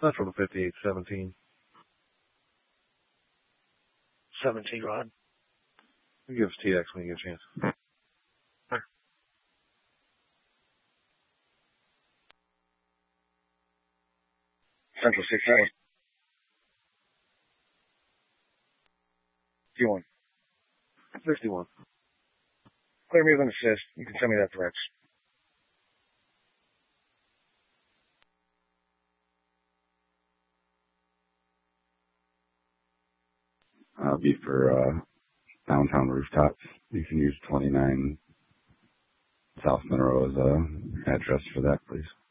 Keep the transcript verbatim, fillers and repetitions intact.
Central to fifty-eight seventeen. seventeen, Rod. You give us T X when you get a chance. Central sixty-one. fifty-one. sixty-one. Clear me with an assist. You can send me that threats. Uh, be for uh, downtown rooftops. You can use twenty-nine South Monroe as a address for that, please.